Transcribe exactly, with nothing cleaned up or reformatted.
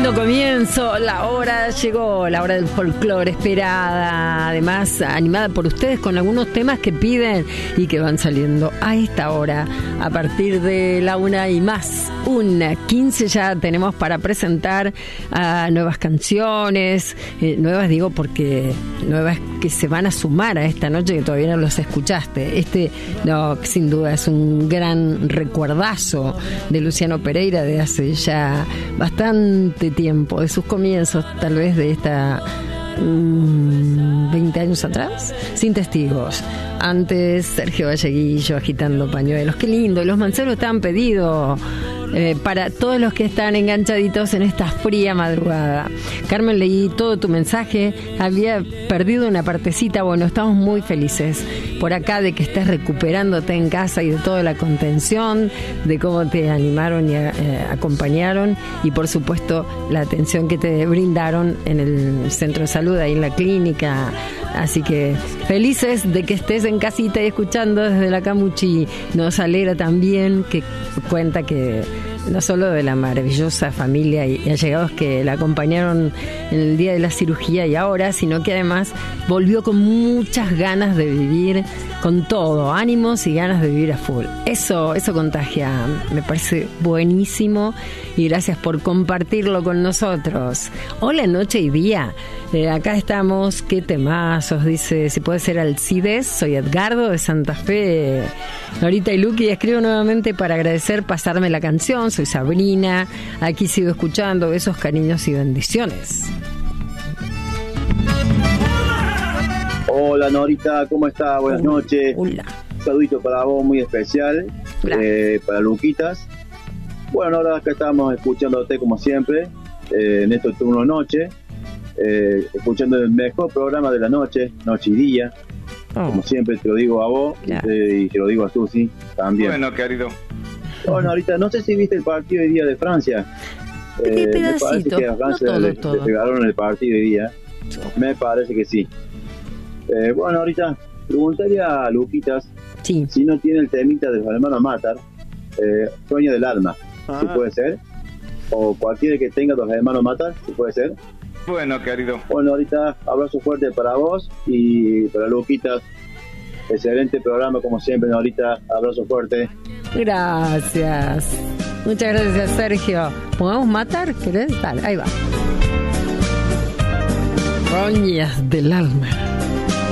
lindo comienzo, la hora llegó, la hora del folclore esperada, además animada por ustedes con algunos temas que piden y que van saliendo a esta hora, a partir de la una y más, una quince ya tenemos para presentar uh, nuevas canciones, eh, nuevas digo porque nuevas que se van a sumar a esta noche que todavía no los escuchaste. Este, no, sin duda es un gran recuerdazo de Luciano Pereira de hace ya bastante tiempo, de sus comienzos, tal vez de esta mmm, veinte años atrás, Sin Testigos. Antes Sergio Valleguillo agitando pañuelos. Qué lindo, los manceros te han pedido eh, para todos los que están enganchaditos en esta fría madrugada. Carmen, leí todo tu mensaje, había perdido una partecita. Bueno, estamos muy felices por acá de que estés recuperándote en casa y de toda la contención, de cómo te animaron y eh, acompañaron, y por supuesto la atención que te brindaron en el centro de salud, ahí en la clínica. Así que felices de que estés en casita y escuchando desde la Camuchi. Nos alegra también que cuenta que no solo de la maravillosa familia y allegados que la acompañaron en el día de la cirugía y ahora, sino que además volvió con muchas ganas de vivir, con todo, ánimos y ganas de vivir a full. Eso, eso contagia, me parece buenísimo, y gracias por compartirlo con nosotros. Hola, noche y día. Eh, acá estamos, qué temazos, dice, si puede ser Alcides, soy Edgardo de Santa Fe. Norita y Luqui, escribo nuevamente para agradecer pasarme la canción, soy Sabrina, aquí sigo escuchando, besos, cariños y bendiciones. Hola Norita, ¿cómo estás? Buenas hola. Noches. Hola. Un saludito para vos muy especial, eh, para Luquitas. Bueno, ahora acá estamos escuchándote como siempre, eh, en estos turnos noche. Eh, escuchando el mejor programa de la noche, noche y día, oh. como siempre te lo digo a vos, claro. eh, y te lo digo a Susi también. Bueno, querido. Bueno, ahorita no sé si viste el partido de día de Francia. Eh, me parece que a Francia no todo, le, todo. le pegaron el partido de día. Me parece que sí. Eh, bueno, ahorita preguntaría a Luquitas sí. si no tiene el temita de los hermanos Matar, eh, Sueño del Alma, ah. si puede ser, o cualquiera que tenga los hermanos Matar, si puede ser. Bueno, querido. Bueno, ahorita abrazo fuerte para vos y para Luquitas. Excelente programa, como siempre, ahorita abrazo fuerte. Gracias. Muchas gracias, Sergio. ¿Podemos matar? ¿Querés? Dale, ahí va. Roñas del alma.